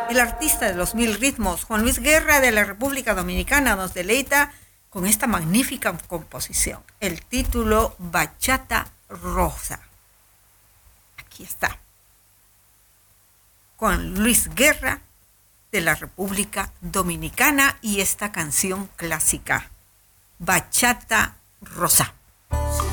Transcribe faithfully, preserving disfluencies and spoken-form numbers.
El artista de los mil ritmos, Juan Luis Guerra de la República Dominicana, nos deleita con esta magnífica composición. El título Bachata Rosa. Aquí está. Juan Luis Guerra de la República Dominicana y esta canción clásica, Bachata Rosa.